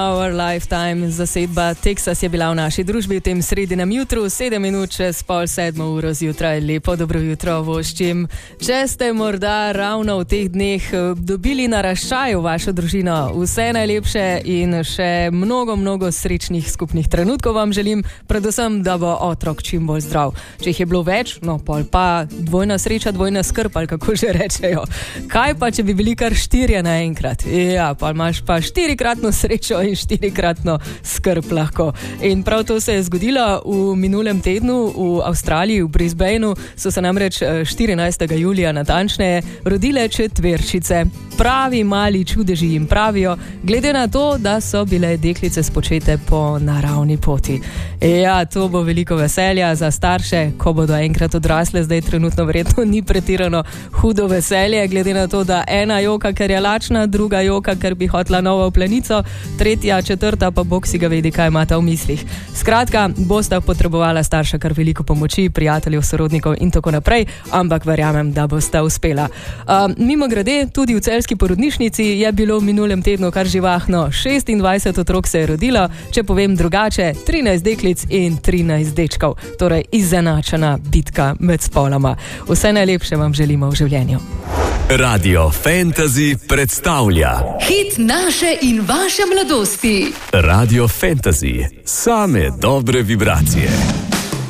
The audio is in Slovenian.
Our Lifetime, zasedba Texas je bila v naši družbi v tem sredinem jutru, 7 minut čez 6:30 zjutraj. Lepo dobro jutro voščim. Če ste morda ravno v teh dneh dobili naraščaj v vašo družino, vse najlepše in še mnogo srečnih skupnih trenutkov vam želim, predvsem, da bo otrok čim bolj zdrav. Če jih je bilo več, no pol pa dvojna sreča, dvojna skrb, ali kako že rečejo. Kaj pa, če bi bili kar 4 naenkrat? Ja, pa imaš pa 4-kratno srečo in 4-kratno skrb lahko. In prav to se je zgodilo v minulem tednu v Avstraliji, v Brisbaneu, so se namreč 14. julija natančneje rodile četverčice. Pravi mali čudeži jim pravijo, glede na to, da so bile deklice spočete po naravni poti. Ja, to bo veliko veselja za starše, ko bodo enkrat odrasle, zdaj trenutno verjetno ni pretirano hudo veselje, glede na to, da ena joka, ker je lačna, druga joka, ker bi hotla novo plenico, tretja, četrta pa bog si ga vedi, kaj imata v mislih. Skratka, bosta potrebovala starša kar veliko pomoči, prijateljev, sorodnikov in tako naprej, ampak verjamem, da bosta uspela. Mimogrede, tudi v celjski porodnišnici je bilo v minulem tednu kar živahno. 26 otrok se je rodilo, če povem drugače, 13 deklic in 13 dečkov. Torej izenačena bitka med spoloma. Vse najlepše vam želimo v življenju. Radio Fantasy predstavlja hit naše in vaše mladosti. Radio Fantasy, same dobre vibracije.